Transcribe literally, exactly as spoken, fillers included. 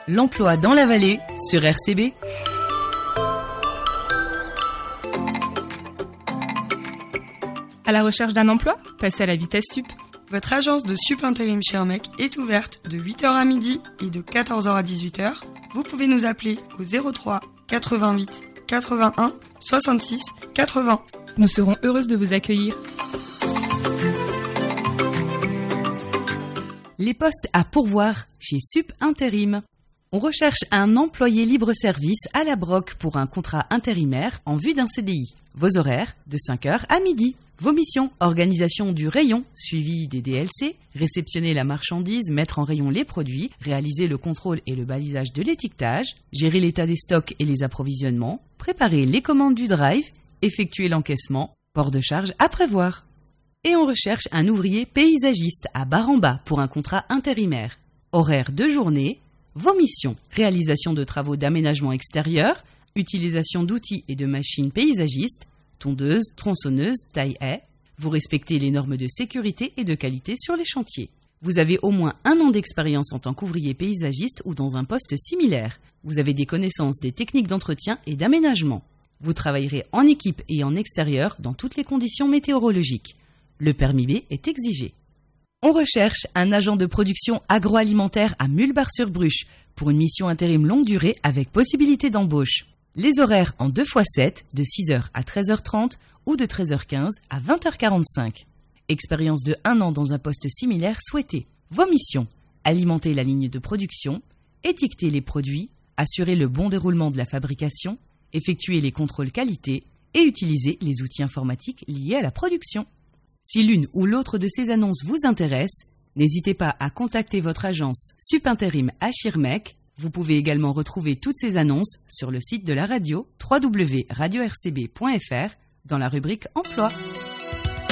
L'emploi dans la vallée sur R C B. À la recherche d'un emploi? Passez à la vitesse sup. Votre agence de sup intérim Schirmeck est ouverte de huit heures à midi et de quatorze heures à dix-huit heures. Vous pouvez nous appeler au zéro trois quatre-vingt-huit quatre-vingt-un soixante-six quatre-vingts. Nous serons heureuses de vous accueillir. Les postes à pourvoir chez Sup Intérim. On recherche un employé libre-service à la Broc pour un contrat intérimaire en vue d'un C D I. Vos horaires, de cinq heures à midi. Vos missions, organisation du rayon, suivi des D L C, réceptionner la marchandise, mettre en rayon les produits, réaliser le contrôle et le balisage de l'étiquetage, gérer l'état des stocks et les approvisionnements, préparer les commandes du drive, effectuer l'encaissement, port de charge à prévoir. Et on recherche un ouvrier paysagiste à Bar-en-Bas pour un contrat intérimaire. Horaire de journée. Vos missions, réalisation de travaux d'aménagement extérieur, utilisation d'outils et de machines paysagistes, tondeuse, tronçonneuse, taille-haie. Vous respectez les normes de sécurité et de qualité sur les chantiers. Vous avez au moins un an d'expérience en tant qu'ouvrier paysagiste ou dans un poste similaire. Vous avez des connaissances des techniques d'entretien et d'aménagement. Vous travaillerez en équipe et en extérieur dans toutes les conditions météorologiques. Le permis B est exigé. On recherche un agent de production agroalimentaire à Mulbar-sur-Bruche pour une mission intérim longue durée avec possibilité d'embauche. Les horaires en deux fois sept, de six heures à treize heures trente ou de treize heures quinze à vingt heures quarante-cinq. Expérience de un an dans un poste similaire souhaité. Vos missions: alimenter la ligne de production, étiqueter les produits, assurer le bon déroulement de la fabrication, effectuer les contrôles qualité et utiliser les outils informatiques liés à la production. Si l'une ou l'autre de ces annonces vous intéresse, n'hésitez pas à contacter votre agence Sup Intérim à Schirmeck. Vous pouvez également retrouver toutes ces annonces sur le site de la radio w w w point radio r c b point f r dans la rubrique Emploi.